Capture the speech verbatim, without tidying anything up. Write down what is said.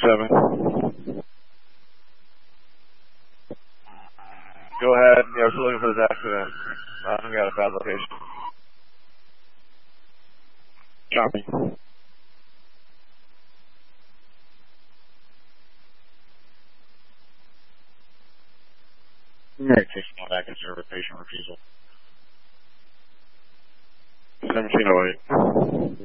seven. Go ahead. Yeah, we're still looking for this accident. Uh, we got a bad location. Copy. Alright, taking on back and serve a patient refusal. seventeen oh eight.